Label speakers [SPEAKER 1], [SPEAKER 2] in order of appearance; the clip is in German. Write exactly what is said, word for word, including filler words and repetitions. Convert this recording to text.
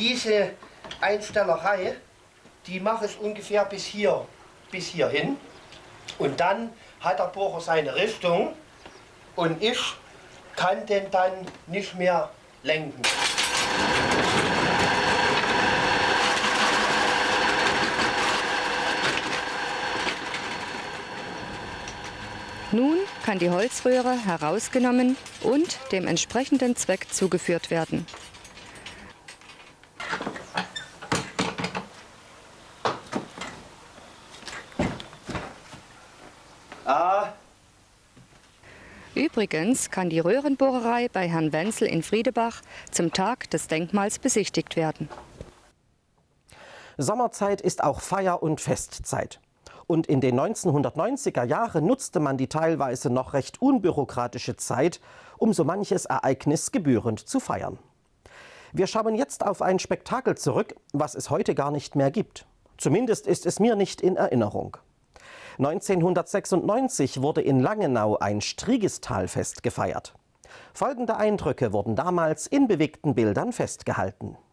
[SPEAKER 1] diese Einstellerei, die mache ich ungefähr bis hier, bis hierhin. Und dann hat der Bohrer seine Richtung und ich kann den dann nicht mehr lenken.
[SPEAKER 2] Nun kann die Holzröhre herausgenommen und dem entsprechenden Zweck zugeführt werden.
[SPEAKER 1] Ah.
[SPEAKER 2] Übrigens kann die Röhrenbohrerei bei Herrn Wenzel in Friedebach zum Tag des Denkmals besichtigt werden.
[SPEAKER 3] Sommerzeit ist auch Feier- und Festzeit. Und in den neunzehnhundertneunziger Jahren nutzte man die teilweise noch recht unbürokratische Zeit, um so manches Ereignis gebührend zu feiern. Wir schauen jetzt auf ein Spektakel zurück, was es heute gar nicht mehr gibt. Zumindest ist es mir nicht in Erinnerung. neunzehnhundertsechsundneunzig wurde in Langenau ein Strigistalfest gefeiert. Folgende Eindrücke wurden damals in bewegten Bildern festgehalten.